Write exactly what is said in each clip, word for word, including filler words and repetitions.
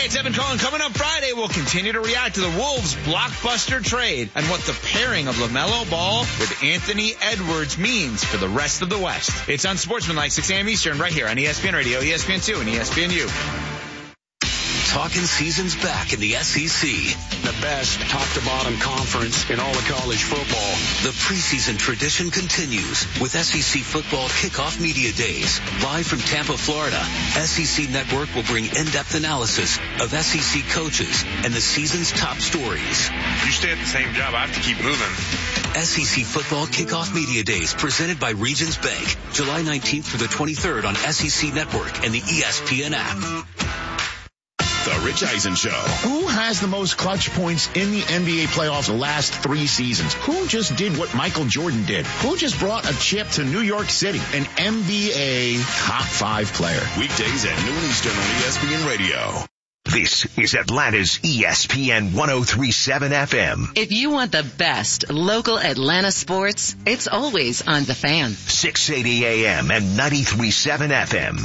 Hey, it's Evan Cohen. Coming up Friday, we'll continue to react to the Wolves' blockbuster trade and what the pairing of LaMelo Ball with Anthony Edwards means for the rest of the West. It's Unsportsmanlike, six a.m. Eastern, right here on E S P N Radio, E S P N two, and E S P N U. Talking seasons back in the S E C. The best top-to-bottom conference in all of college football. The preseason tradition continues with S E C Football Kickoff Media Days. Live from Tampa, Florida, S E C Network will bring in-depth analysis of S E C coaches and the season's top stories. You stay at the same job, I have to keep moving. S E C Football Kickoff Media Days presented by Regions Bank. July nineteenth through the twenty-third on S E C Network and the E S P N app. The Rich Eisen Show. Who has the most clutch points in the N B A playoffs the last three seasons? Who just did what Michael Jordan did? Who just brought a chip to New York City? An N B A top five player. Weekdays at noon Eastern on E S P N Radio. This is Atlanta's E S P N one oh three point seven F M. If you want the best local Atlanta sports, it's always on The Fan. six eighty A M and ninety-three point seven F M.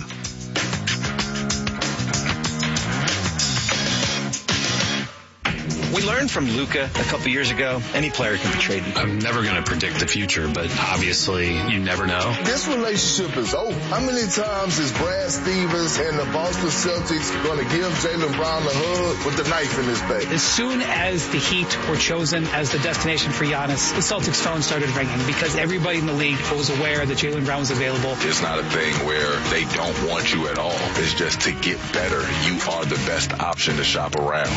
We learned from Luka a couple years ago, any player can be traded. I'm never going to predict the future, but obviously you never know. This relationship is over. How many times is Brad Stevens and the Boston Celtics going to give Jaylen Brown a hug with the knife in his back? As soon as the Heat were chosen as the destination for Giannis, the Celtics phone started ringing because everybody in the league was aware that Jaylen Brown was available. It's not a thing where they don't want you at all. It's just to get better, you are the best option to shop around.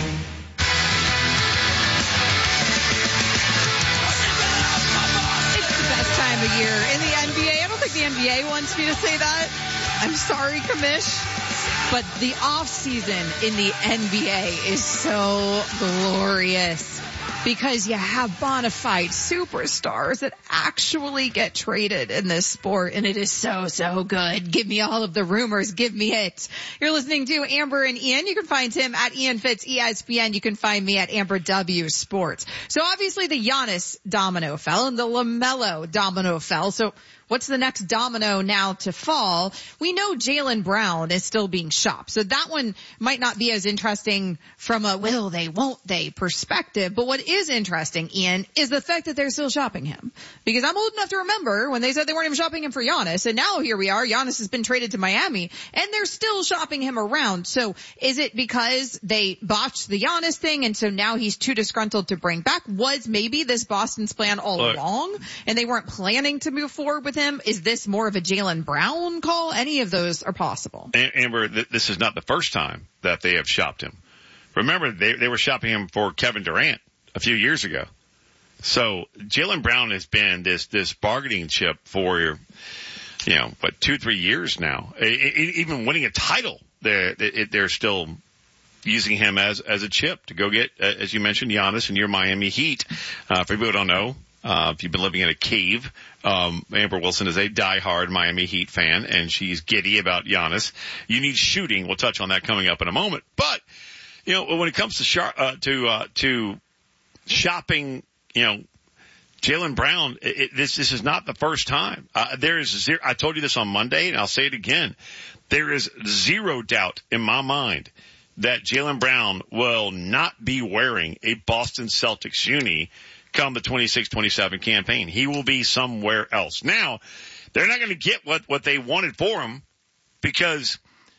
Time of year in the N B A. I don't think the N B A wants me to say that. I'm sorry, Kamish. But the off season in the N B A is so glorious because you have bona fide superstars that actually get traded in this sport, and it is so, so good. Give me all of the rumors. Give me it. You're listening to Amber and Ian. You can find him at Ian Fitz E S P N. You can find me at Amber W Sports. So obviously the Giannis domino fell and the LaMelo domino fell. So what's the next domino now to fall? We know Jaylen Brown is still being shopped. So that one might not be as interesting from a will they, won't they perspective. But what is interesting, Ian, is the fact that they're still shopping him. Because I'm old enough to remember when they said they weren't even shopping him for Giannis. And now here we are. Giannis has been traded to Miami and they're still shopping him around. So is it because they botched the Giannis thing and so now he's too disgruntled to bring back? Was maybe this Boston's plan all Look. along and they weren't planning to move forward with him? Is this more of a Jaylen Brown call? Any of those are possible. Amber, this is not the first time that they have shopped him. Remember, they, they were shopping him for Kevin Durant a few years ago. So Jaylen Brown has been this, this bargaining chip for, you know, what, two, three years now. Even winning a title, they're, they're still using him as, as a chip to go get, as you mentioned, Giannis and your Miami Heat. Uh, for people who don't know, Uh, if you've been living in a cave, um, Amber Wilson is a diehard Miami Heat fan, and she's giddy about Giannis. You need shooting. We'll touch on that coming up in a moment. But, you know, when it comes to shar- uh, to uh, to shopping, you know, Jaylen Brown, it, it, this this is not the first time. Uh, there is zero. I told you this on Monday, and I'll say it again. There is zero doubt in my mind that Jaylen Brown will not be wearing a Boston Celtics uni come the twenty-six twenty-seven campaign. He will be somewhere else. Now, they're not going to get what, what they wanted for him because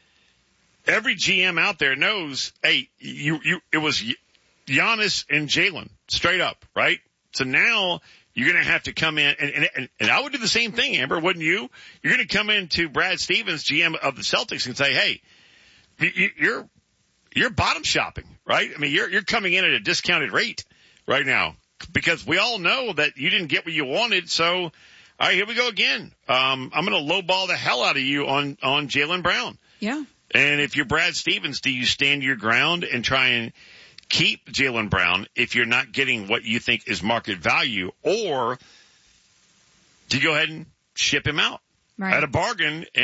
every G M out there knows, hey, you, you, it was Giannis and Jaylen straight up, right? So now you're going to have to come in and, and, and I would do the same thing, Amber, wouldn't you? You're going to come into Brad Stevens, G M of the Celtics, and say, hey, you, you're, you're bottom shopping, right? I mean, you're, you're coming in at a discounted rate right now. Because we all know that you didn't get what you wanted, so all right, here we go again. Um, I'm going to lowball the hell out of you on on Jaylen Brown. Yeah. And if you're Brad Stevens, do you stand your ground and try and keep Jaylen Brown if you're not getting what you think is market value, or do you go ahead and ship him out right. at a bargain?